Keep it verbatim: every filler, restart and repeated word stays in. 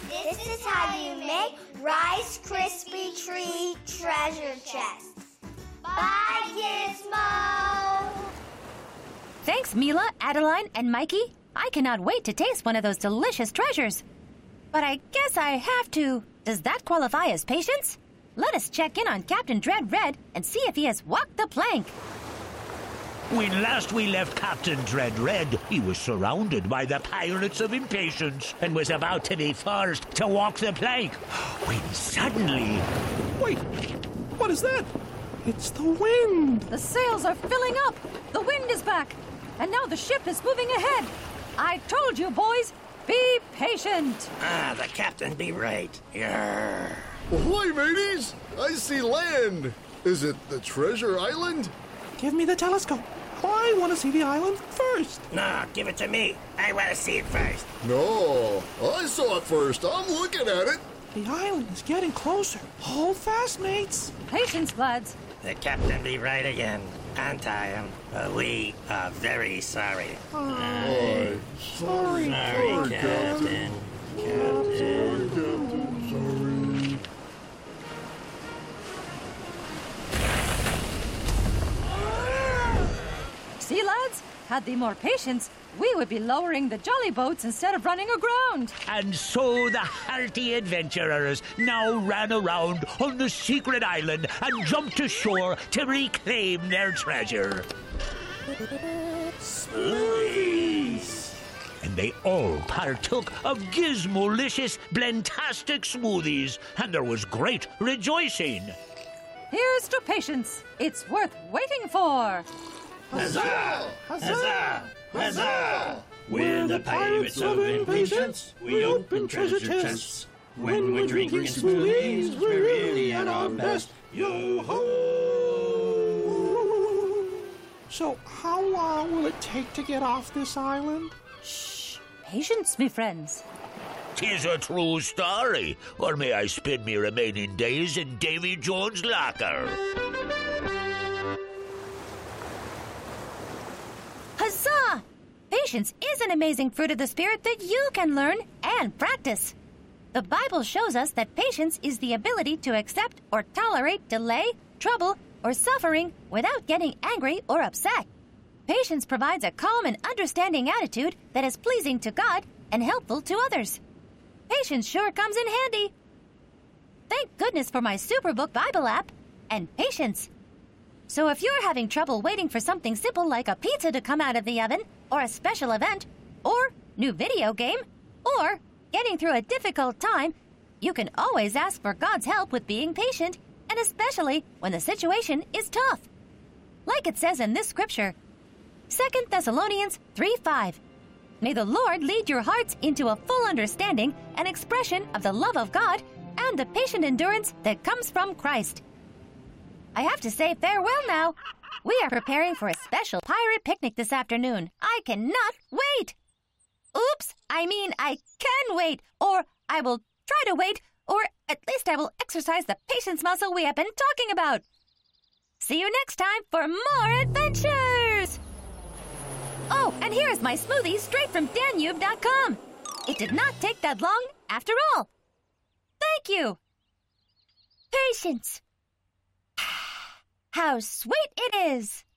This is how you make Rice Krispie Treat treasure chests. Bye, Gizmo! Thanks, Mila, Adeline, and Mikey. I cannot wait to taste one of those delicious treasures. But I guess I have to. Does that qualify as patience? Let us check in on Captain Dread Red and see if he has walked the plank. When last we left Captain Dread Red, he was surrounded by the pirates of impatience and was about to be forced to walk the plank, when suddenly... Wait, what is that? It's the wind. The sails are filling up. The wind is back. And now the ship is moving ahead. I told you, boys, be patient. Ah, the captain be right. Yarr. Ahoy, mateys! I see land. Is it the treasure island? Give me the telescope. I want to see the island first. No, give it to me. I want to see it first. No, I saw it first. I'm looking at it. The island is getting closer. Hold fast, mates. Patience, lads. The captain be right again. Untie him. Uh, we are very sorry. Oh, sorry, Sorry, poor Captain. Captain. Sorry. See, lads? Had they more patience, we would be lowering the jolly boats instead of running aground. And so the hearty adventurers now ran around on the secret island and jumped ashore to reclaim their treasure. Smoothies. And they all partook of Gizmolicious Blentastic smoothies, and there was great rejoicing. Here's to patience. It's worth waiting for. Huzzah! Huzzah! Huzzah! We're the pirates of impatience. We open treasure chests. When we're drinking smoothies, we're really at our best. Yo-ho! So how long will it take to get off this island? Shh. Patience, me friends. 'Tis a true story, or may I spend me remaining days in Davy Jones' locker? Huzzah! Patience is an amazing fruit of the Spirit that you can learn and practice. The Bible shows us that patience is the ability to accept or tolerate delay, trouble, or suffering without getting angry or upset. Patience provides a calm and understanding attitude that is pleasing to God and helpful to others. Patience sure comes in handy. Thank goodness for my Superbook Bible app and Patience. So if you're having trouble waiting for something simple like a pizza to come out of the oven, or a special event, or new video game, or getting through a difficult time, you can always ask for God's help with being patient, and especially when the situation is tough. Like it says in this scripture, Second Thessalonians three five. May the Lord lead your hearts into a full understanding and expression of the love of God and the patient endurance that comes from Christ. I have to say farewell now. We are preparing for a special pirate picnic this afternoon. I cannot wait. Oops, I mean I can wait, or I will try to wait, or at least I will exercise the patience muscle we have been talking about. See you next time for more adventures! Oh, and here is my smoothie straight from Danube dot com. It did not take that long after all. Thank you. Patience. How sweet it is!